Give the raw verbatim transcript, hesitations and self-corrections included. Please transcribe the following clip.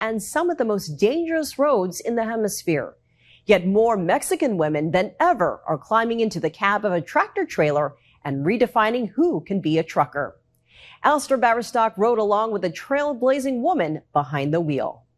and some of the most dangerous roads in the hemisphere. Yet more Mexican women than ever are climbing into the cab of a tractor trailer and redefining who can be a trucker. Alistair Baverstock rode along with a trailblazing woman behind the wheel.